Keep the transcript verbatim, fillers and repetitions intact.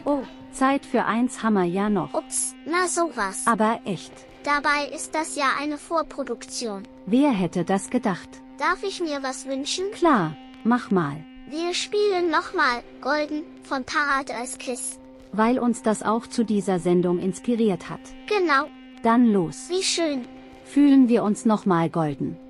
Oh, Zeit für eins haben wir ja noch. Ups, na sowas. Aber echt. Dabei ist das ja eine Vorproduktion. Wer hätte das gedacht? Darf ich mir was wünschen? Klar, mach mal. Wir spielen nochmal Golden von Paradise Kiss. Weil uns das auch zu dieser Sendung inspiriert hat. Genau. Dann los. Wie schön. Fühlen wir uns nochmal golden.